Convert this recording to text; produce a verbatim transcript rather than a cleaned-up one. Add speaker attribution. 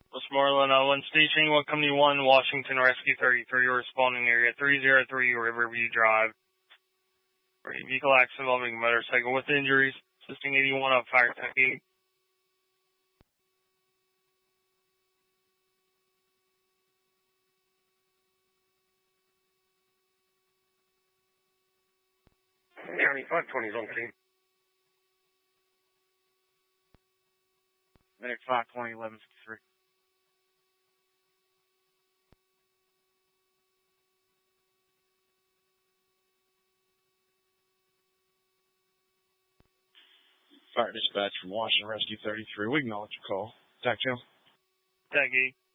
Speaker 1: Westmoreland, uh, one station, one company one, Washington Rescue thirty-three, responding area three oh three Riverview Drive. For a vehicle accident involving a motorcycle with injuries, assisting eighty-one on fire technique.
Speaker 2: County five twenty is on scene.
Speaker 3: Medic five twenty, eleven fifty-three.
Speaker 4: Fire dispatch from Washington Rescue thirty-three. We acknowledge your call. Tac Joe.
Speaker 1: Tag eight.